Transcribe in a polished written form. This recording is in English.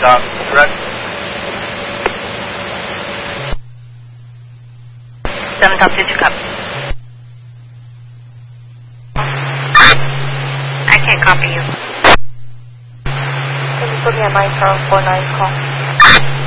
stop, correct? 7 top 2 copy. I can't copy you. Can you put me on my phone 49 call?